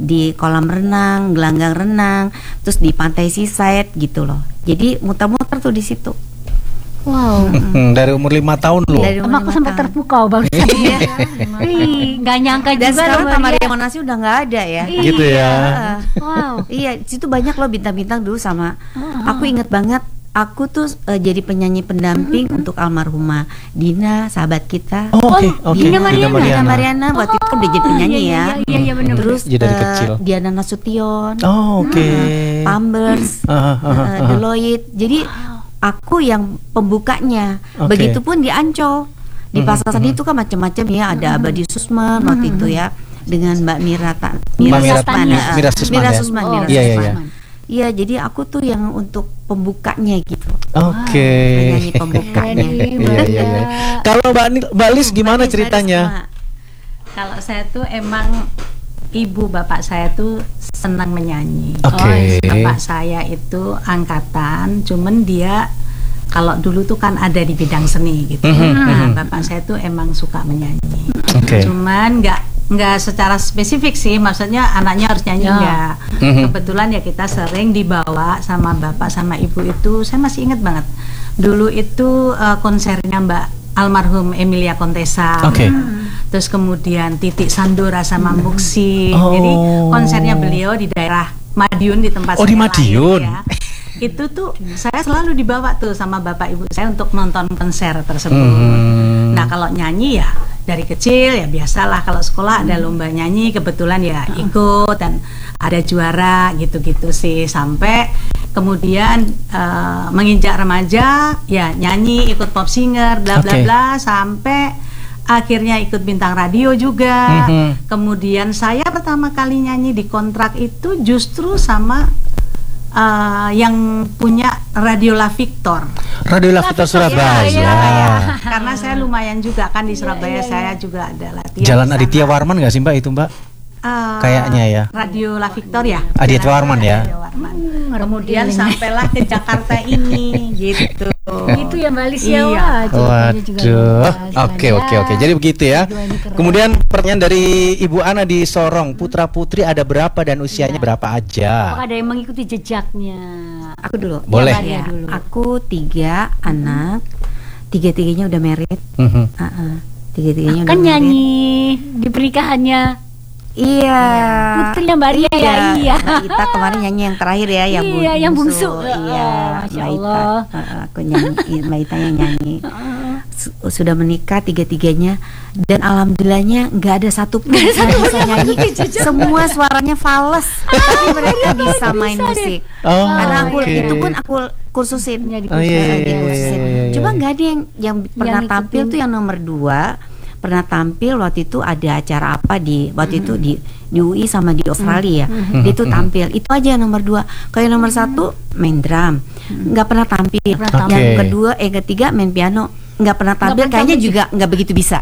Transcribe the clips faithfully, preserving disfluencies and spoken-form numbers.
di kolam renang, gelanggang renang, terus di pantai seaside gitu loh. Jadi muter-muter tuh di situ. Wow. Dari umur lima tahun loh. Sama aku sampai terpukau bang. Iya. Ih, nggak nyangka Dan juga. sekarang loh, Taman Maria. Monasi udah nggak ada ya. Gitu ya. Wow. Iya, di situ banyak loh bintang-bintang dulu sama. Aku inget banget. Aku tuh uh, jadi penyanyi pendamping mm-hmm. untuk almarhumah Dina, sahabat kita. Oh, oke, oke. Dina Dina Mariana, Dina Mariana Oh, waktu itu kan udah jadi penyanyi iya, ya. Iya, iya, benar. Terus Jadi dari uh, kecil. Diana Nasution. Oh, oke. uh, Pampers, Ah, ah, ah, uh, ah. Deloitte. Jadi aku yang pembukanya. Oke. Begitupun di Ancol. Di Mhm, Pasar Seni mhm. itu kan macam-macam ya. Ada Abadi Susman waktu itu ya. Dengan Mbak Mira Ta- Mbak Mira- Susman, Mira- ya. Mira Susman Mira ya? Susman, Oh, Mira iya, iya, Susman. iya. Iya, jadi aku tuh yang untuk pembukanya gitu. Oke. Penyanyi pembukanya. Iya, iya, iya. Kalau Mbak Ni- Mbak Lis gimana Mbak Lis, ceritanya? Kalau saya tuh emang ibu bapak saya tuh senang menyanyi. Oke. Bapak saya itu angkatan, cuman dia kalau dulu tuh kan ada di bidang seni gitu. Mhm, Nah, mhm. bapak saya tuh emang suka menyanyi. Oke. Cuman nggak nggak secara spesifik sih, maksudnya anaknya harus nyanyi Ya. nggak. Mhm. Kebetulan ya kita sering dibawa sama bapak sama ibu itu, saya masih ingat banget. Dulu itu uh, konsernya Mbak almarhum Emilia Contessa. Oke. Terus kemudian Titik Sandora sama Muksi. Oh. Jadi konsernya beliau di daerah Madiun di tempat Oh, saya di Madiun. lahir, ya. Itu tuh saya selalu dibawa tuh sama bapak ibu saya untuk nonton konser tersebut. Hmm. Nah, kalau nyanyi ya dari kecil ya biasalah, kalau sekolah ada lomba nyanyi kebetulan ya ikut dan ada juara gitu-gitu sih, sampai kemudian eh, menginjak remaja ya nyanyi, ikut pop singer bla bla Oke. bla sampai akhirnya ikut bintang radio juga. Mhm. Kemudian saya pertama kali nyanyi di kontrak itu justru sama uh, yang punya Radio La Victor. Radio La Victor Surabaya. Surabaya. Karena saya lumayan juga kan di Surabaya, saya juga ada latihan. Jalan di sana. Aditya Warman nggak sih Mbak itu Mbak? Uh, Kayaknya ya. Radio La Victor ya. Aditya Jalan Warman ya. Aditya Warman. Kemudian sampailah ke Jakarta ini gitu. Itu ya Mbak Lis ya. Iya. Wah, ceritanya juga Waduh. luas. Oke, oke, oke. Jadi begitu ya. Dua ini keren. Kemudian pertanyaan dari Ibu Ana di Sorong, putra putri ada berapa dan usianya berapa Apakah aja? ada yang mengikuti jejaknya? Aku dulu. Boleh. Ya, Maria Ya, dulu. aku tiga anak, tiga-tiganya udah married. Mhm. Uh-uh. Tiga-tiganya udah Kan married. nyanyi di pernikahannya Iya. putrinya Mbak Ria ya. Iya. Iya. Mbak Ita kemarin nyanyi yang terakhir ya, yang Iya, yang bungsu. Iya, Oh, Masya Mbak Ita. Allah. Uh, aku nyanyi, Mbak Ita yang nyanyi. Su- Sudah menikah tiga-tiganya dan alhamdulillahnya nggak ada satu pun yang bisa nyanyi. Semua suaranya fals, tapi mereka bisa main musik. Oh, Karena aku oke. itu pun aku kursusin. Ya, Oh, iya, iya, Eh, iya, dikursusin. iya, iya, Cuma iya. nggak ada yang yang pernah Yang tampil ikutin. tuh yang nomor dua. Pernah tampil waktu itu ada acara apa di waktu itu di di U I sama di Australia ya. Dia tuh tampil. Itu aja yang nomor dua. Kalau yang nomor satu main drum, nggak pernah tampil. Pernah Yang tampil. kedua, eh ketiga main piano, nggak pernah tampil. pernah Kayaknya tampil juga nggak begitu bisa.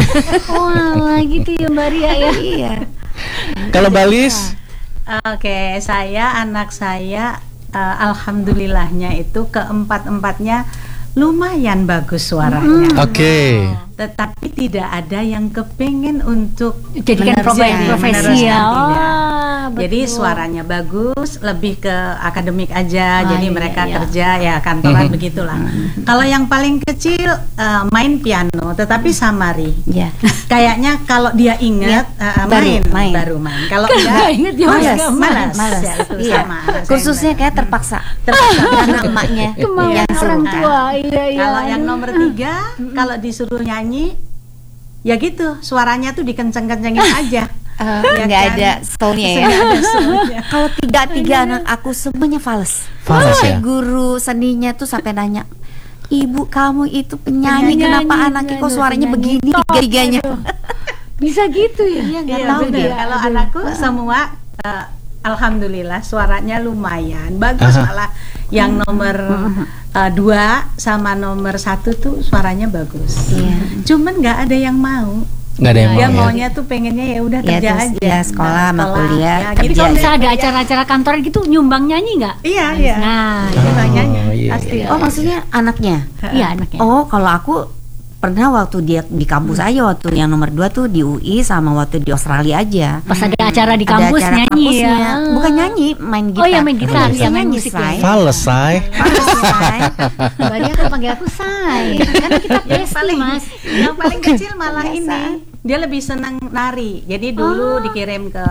Wah, gitu ya Mbak Ria ya. Iya. Kalau Mbak Lis, Oke, saya anak saya eh, alhamdulillahnya itu keempat-empatnya lumayan bagus suaranya. oke. Tetapi tidak ada yang kepengen untuk Jadikan meneruskan- profesi, profesi meneruskan, ya. tidak. Wah, Jadi betul. suaranya bagus, lebih ke akademik aja. Ah, jadi iya, mereka iya. kerja ya kantoran Mhm. begitulah. Kalau yang paling kecil eh, main piano, tetapi samari. Ya. Kayaknya kalau dia ingat eh, baru main, main. baru main. Kalau Kan enggak, nggak ingat, dia malas, nggak main. malas, Malas. Ya, itu Iya. sama. anak saya Kursusnya yang kayak terpaksa. terpaksa. Karena emaknya Kemauan yang orang suruh. tua. Iya, iya. Kalau yang nomor tiga, kalau disuruh nyanyi, ya gitu, suaranya tuh dikenceng-kencengin aja. Eh, Ya nggak kan? ada soundnya ya. Nggak ada soundnya. Kalau tiga tiga anak aku semuanya fals. Fals Sampai ya? guru seninya tuh sampai nanya, ibu kamu itu penyanyi, Penyanyi, kenapa penyanyi, anaknya kok penyanyi, suaranya penyanyi. begini tiga tiganya? Bisa gitu ya? Iya nggak Iya, tahu bener. deh. Kalau Aduh. anakku semua eh, alhamdulillah suaranya lumayan bagus. Aha. Malah yang nomor eh, dua sama nomor satu tuh suaranya bagus. Iya. Cuman nggak ada yang mau. Nggak ada yang Dia mau ya? maunya tuh pengennya ya udah Ya, kerja terus aja. ya sekolah sama Sekolah, kuliah, ya, Tapi gitu. kalau misalnya ada acara-acara kantoran gitu nyumbang nyanyi nggak? Iya, iya. Nah, Dia Oh, nyanyi iya, pasti. iya. Oh maksudnya anaknya? iya anaknya. Oh kalau aku pernah waktu dia di kampus aja, waktu yang nomor dua tuh di U I sama waktu di Australia aja. Pas ada acara di Ada kampus acara nyanyi kampusnya. ya. Bukan nyanyi, main gitar. Oh ya main gitar, Bisa ya main nyanyi, musik Say. ya. Fales, Say. Fales, Say. Mbak Ria kan panggil aku Say. Karena kita Yang pasti paling Mas. yang paling kecil malah ini dia lebih senang nari. Jadi dulu dikirim ke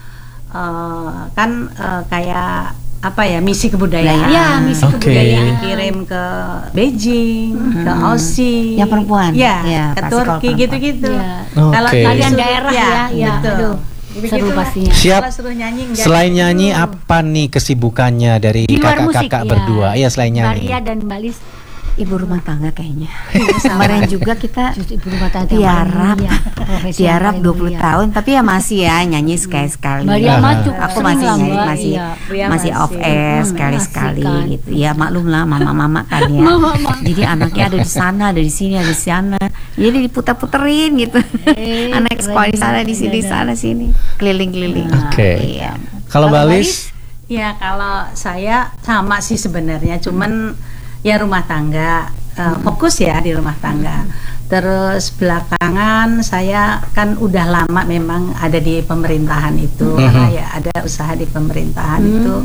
eh, kan eh, kayak apa ya, misi kebudayaan. Ya, misi Oke. kebudayaan. Dikirim ke Beijing, ke Aussie. Yang perempuan? Ya, Ya, ke pasti kalau Turki perempuan. gitu-gitu. Ya. Kalau Oke. Tarian disuruh- daerah ya, ya. betul. Aduh, seru Begitulah. pastinya. Siap. Kalau suruh nyanyi enggak Selain gitu. nyanyi apa nih kesibukannya dari Di luar musik kakak-kakak ya. berdua? Iya, selain Mbak nyanyi. Ria dan Mbak Lis Ibu rumah tangga kayaknya. Kemarin juga kita justru ibu rumah tangga tiarap, yang paling mulia, profesi yang tiarap paling dua puluh mulia. tahun, tapi ya masih ya nyanyi sekali-sekali. Mbak Ria Ah. mah cukup Aku sering masih lah, nyanyi, Mbak. masih Iya. Ria masih masih. off air Hmm, sekali-sekali masih kan. gitu. Ya maklum lah mama-mama kan ya. Mama-mama. Jadi anaknya ada di sana, ada di sini, ada di sana. Jadi diputar-puterin gitu. Eh, Anak sekolah di sana, di sini, di keren. sana, sini, keliling-keliling. Oke. Iya. Kalau Mbak Lis? Ya kalau saya sama sih sebenarnya, cuman ya rumah tangga, eh, fokus ya di rumah tangga. Terus belakangan saya kan udah lama memang ada di pemerintahan itu, karena ya ada usaha di pemerintahan itu,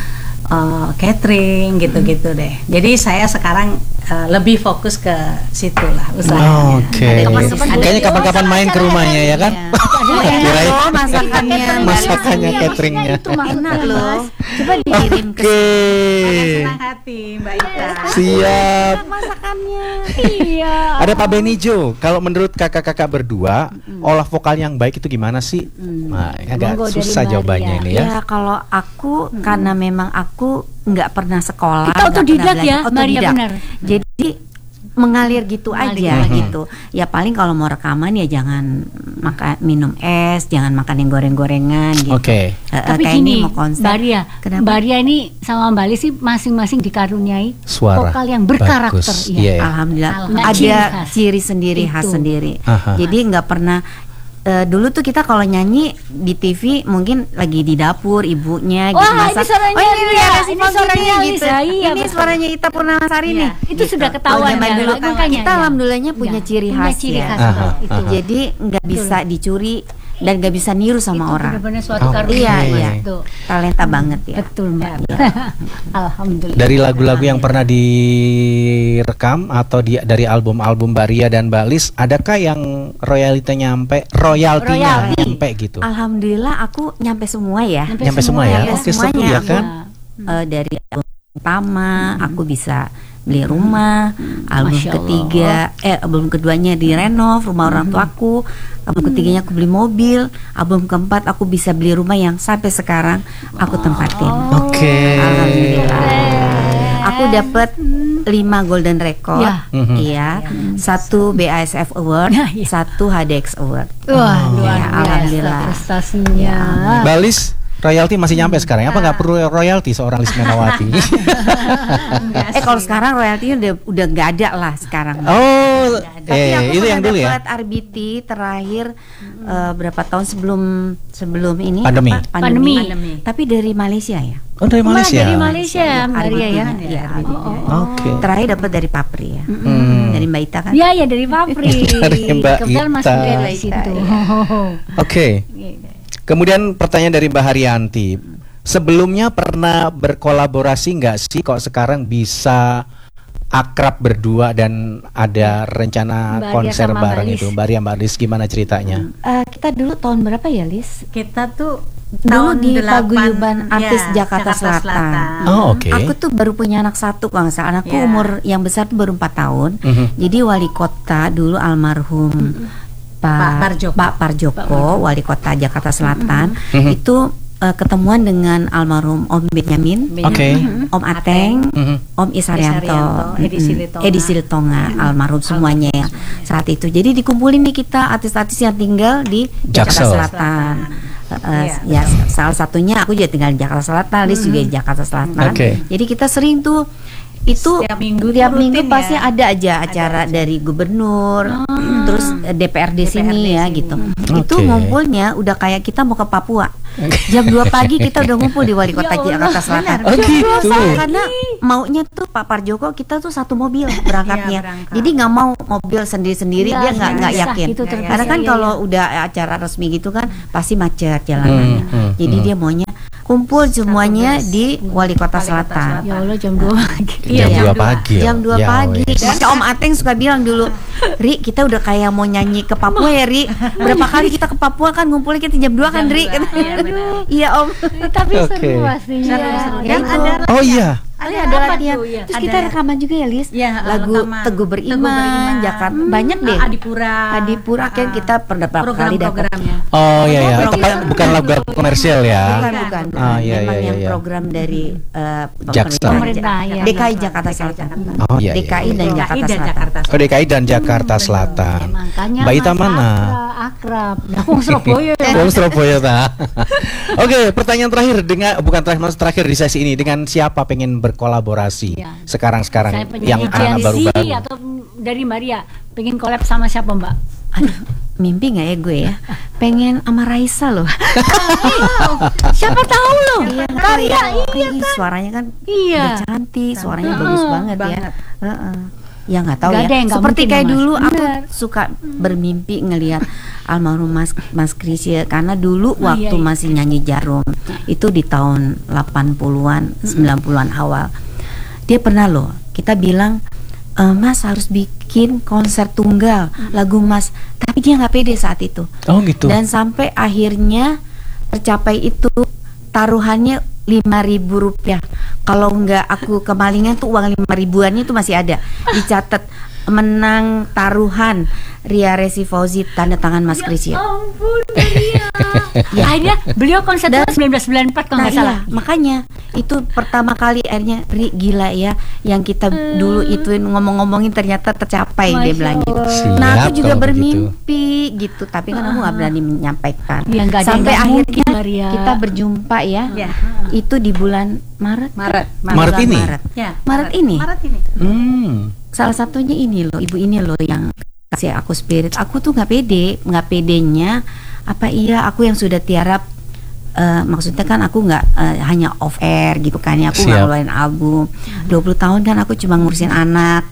eh, catering gitu-gitu deh. Jadi saya sekarang eh, lebih fokus ke situ lah usahanya. Oke. Ada kapan-kapan Kayaknya boleh. kapan-kapan main ke rumahnya ya kan? Iya. Kirain Loh, masakannya masakannya cateringnya. Itu maksudnya enak loh. Coba dikirim ke Oke. Senang hati Mbak Ita. Siap. masakannya. Iya. Ada Pak Benijo. Kalau menurut kakak-kakak berdua, olah vokal yang baik itu gimana sih? Nah, ini agak Monggo dari susah Mbak jawabannya Ria. ini ya. Ya kalau aku karena memang aku nggak pernah sekolah, Kita nggak otodidak pernah ya, belajar, Maria, otodidak. benar. Jadi mengalir gitu Mengalir aja aja. gitu. Ya paling kalau mau rekaman ya jangan makan minum es, jangan makan yang goreng-gorengan gitu. Oke. Eh, eh, Tapi kayak gini, ini mau konser. Mbak Ria, Kenapa? Mbak Ria ini sama Mbak Lis sih masing-masing dikaruniai Suara vokal yang berkarakter. bagus. Iya. Iya. Alhamdulillah Alhamdulillah. ada Ciri khas. ciri sendiri khas Itu. sendiri. Aha. Jadi nggak pernah eh, dulu tuh kita kalau nyanyi di T V mungkin lagi di dapur ibunya gitu Wah, ini masak. suaranya oh ini Ria, Ria Resi ini Pogini suaranya gitu. Lisa, iya, Ini betul. suaranya Ita Purnamasari Iya. nih. Itu sudah Kalau ketahuan zaman ya, dulu makanya kita ya. alhamdulillahnya punya Iya, ciri punya khas ciri ya. khas Aha, Mbak, itu. aha. Jadi nggak bisa dicuri dan nggak bisa niru sama Itu orang. benar-benar suatu Oke. karunia. Iya, iya. Itu. Talenta banget ya. Betul Mbak. Alhamdulillah. Dari lagu-lagu yang pernah direkam atau di, dari album-album Mbak Ria dan Mbak Lis, adakah yang royaltinya nyampe, royaltinya Royalti. nyampe gitu? Alhamdulillah aku nyampe semua ya. Nyampe Nyampe semua ya? Nyampe Oke, seru semuanya. ya kan? Eh, dari album pertama aku bisa beli rumah, album Masya ketiga eh album keduanya direnov rumah orang tuaku, album ketiganya aku beli mobil, album keempat aku bisa beli rumah yang sampai sekarang aku tempatin. Oke. Alhamdulillah. Aku dapat lima golden record, Ya. Mhm. iya, satu B A S F Award, Ya, ya. satu H D X Award. Wah, luar Ya, biasa alhamdulillah. prestasinya. Mbak Lis, royalti masih nyampe sekarang? Apa nggak perlu royalti seorang Lis Menawati? Eh kalau sekarang royaltinya udah udah nggak ada lah sekarang. Oh, Tapi eh aku itu yang pernah dulu ya. dapat R B T terakhir eh, berapa tahun sebelum sebelum ini Pandemi. apa? Pandemi. Pandemi. Tapi dari Malaysia ya. Oh, dari Malah Malaysia. dari Malaysia, Mbak R B Ria T ya. Iya, R B T. Oke. Terakhir dapat dari Papri ya. Hmm. Dari Mbak Ita kan. Iya, ya dari Papri. Dari Mbak Kebetulan Ita. masuk dari Mbak Ita, situ. iya. Oke. Kemudian pertanyaan dari Mbak Haryanti. Sebelumnya pernah berkolaborasi nggak sih kok sekarang bisa akrab berdua dan ada rencana Mbak Ria konser sama Mbak bareng Lis. itu? Mbak Ria, Mbak Lis gimana ceritanya? Eh, kita dulu tahun berapa ya, Lis? Kita tuh Dulu tahun di delapan, Paguyuban Artis ya, Jakarta Selatan. Oh, oke. Aku tuh baru punya anak satu kalau nggak salah. Anakku Ya. umur yang besar tuh baru empat tahun. Mhm. Jadi wali kota dulu almarhum Pak Pak Parjoko. Pak Parjoko, wali kota Jakarta Selatan, Mhm. itu eh, ketemuan dengan almarhum Om Benyamin, Oke. Om Ateng, Mhm. Om Isarianto, Isarianto, Edi Mm-mm. Silitonga. Edi Silitonga, almarhum semuanya ya saat itu. Jadi dikumpulin nih kita artis-artis yang tinggal di Jakarta Jaksel. Selatan. Eh, Iya, ya salah satunya aku juga tinggal di Jakarta Selatan, Lis juga di Jakarta Selatan. Oke. Jadi kita sering tuh itu Setiap minggu tiap tuh minggu rutin pasti ya? ada aja Ada acara aja. dari gubernur, terus D P R D sini ya sini. gitu. Hmm. Itu Oke. ngumpulnya udah kayak kita mau ke Papua. Jam dua pagi kita udah ngumpul di Wali Kota Jakarta Selatan. Oh, gitu. Karena maunya tuh Pak Parjoko kita tuh satu mobil berangkatnya. Iya, berangkat. Jadi nggak mau mobil sendiri-sendiri, Iya, dia nggak nggak susah yakin. gitu, terpisah. Karena kan Iya, kalau iya. udah acara resmi gitu kan pasti macet jalanannya. Hmm, hmm, Jadi hmm. dia maunya kumpul semuanya di Wali Kota Wali Kota Selatan. Selatan. Ya Allah jam dua pagi. Jam Iya, dua jam pagi. Jam dua Ya pagi. wes. Maka Om Ateng suka bilang dulu, Ri, kita udah kayak mau nyanyi ke Papua ya, Ri. Berapa kali kita ke Papua kan ngumpulnya kita jam dua kan, Jam Ri. dua, iya, benar. Iya, Om. Tapi Oke. seru pastinya. Seru, seru. Ya Dan itu. ada Oh iya. Ada, Ada ada apa latihan. tuh, ya? Terus Ada. kita rekaman juga ya, Lis. Ya, Lagu rekaman. Teguh Beriman, Jakarta. Banyak deh. Adipura. Adipura kan kita pernah berapa kali dapat. Program-programnya. Oh iya ya. Program- Bukan, bukan lagu komersial ya. Bukan, bukan. bukan. Ah, iya, Memang iya, yang iya. program dari eh, Jaksa. Pemerintah, ya. D K I Jakarta Selatan. Oh iya. D K I iya. dan D K I Jakarta dan Selatan. Jakarta Oh, D K I dan Jakarta Selatan. Ya, makanya Mbak Ita Mas mana? Akrab, akrab. Nah, wong Surabaya ya. Wong Surabaya ta. Oke, pertanyaan terakhir dengan bukan terakhir maksud terakhir di sesi ini, dengan siapa pengen berkolaborasi Iya. sekarang-sekarang Saya penyanyi yang anak Gen Z baru-baru? atau dari Maria pengen collab sama siapa Mbak? Aduh, mimpi nggak ya gue ya? Pengen sama Raisa loh. Siapa tahu loh. Iya, Karya iya kan. Suaranya kan Iya. udah cantik, suaranya Heeh, bagus banget, ya. banget. Heeh. Ya nggak tahu Nggak ya. ada yang nggak Seperti mungkin, kayak Mas. dulu aku Bener. suka bermimpi ngelihat almarhum Mas Mas Krisya karena dulu Oh, waktu iya, iya. masih nyanyi Jarum itu di tahun delapan puluhan, sembilan puluhan awal. Dia pernah loh, kita bilang e, Mas harus bikin konser tunggal lagu Mas, tapi dia nggak pede saat itu. Oh gitu. Dan sampai akhirnya tercapai itu, taruhannya lima ribu rupiah. Kalau nggak aku kemalingan tuh uang lima ribuannya itu masih ada. Dicatat menang taruhan Ria Resi Fauzi tanda tangan Mas Krisya. Ampun Maria. Akhirnya beliau konser Dan- tahun sembilan belas sembilan puluh empat kalau Nah nggak iya, salah. makanya itu pertama kali akhirnya Ri gila ya, yang kita dulu ituin ngomong-ngomongin ternyata tercapai, dia Masya bilang gitu. Allah. Nah aku Siap juga kalau bermimpi gitu, tapi kan aku nggak berani menyampaikan. Ya, nggak ada yang Sampai nggak mungkin, akhirnya Maria. kita berjumpa ya, Ya. itu di bulan Maret. Maret. Maret Bulan ini? Maret. Ya, Maret ini? Maret ini. Hmm. Salah satunya ini loh, ibu ini loh yang kasih aku spirit. Aku tuh nggak pede, nggak pedenya apa iya aku yang sudah tiarap. eh, maksudnya kan aku nggak eh, hanya off air gitu kan ya, aku nggak Siap. ngeluarin album. dua puluh tahun kan aku cuma ngurusin anak.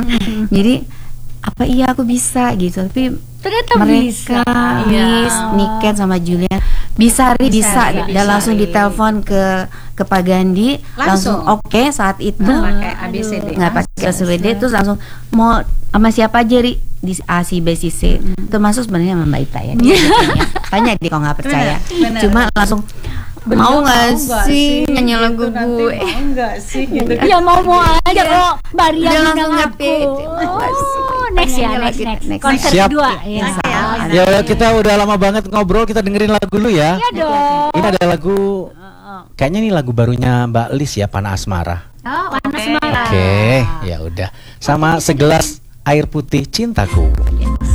Jadi apa iya aku bisa gitu, tapi Ternyata mereka bisa. Miss Iya. Niken sama Julia bisa Ri, bisa, Bisa, dan bisa, langsung Ri. ditelepon ke ke Pak Gandhi, langsung, Langsung. oke saat itu Nggak pakai A B C D. nggak pakai S W D, terus langsung mau sama siapa aja Ri, di A C B C C, termasuk sebenarnya sama Mbak Ita ya, dia bikinnya. Tanya dia kalau nggak percaya. Benar, benar. Cuma langsung Beliau mau nggak nggak sih nyanyi gitu, lagu nanti gue. mau nggak sih gitu kan. Ya mau mau aja kok Maria Dia undang langsung nggak aku. pede, mau nggak sih? Oh, next ya, Pengennya next lagi, next. next. Konser Siap. kedua. Iya, Ya. Oke, oke. Ya kita udah lama banget ngobrol, kita dengerin lagu dulu ya. Iya dong. Ini ada lagu, kayaknya ini lagu barunya Mbak Lis ya, Panah Asmara. Oh, Panas oke. marah. Oke, ya udah. Sama segelas air putih cintaku. Yes.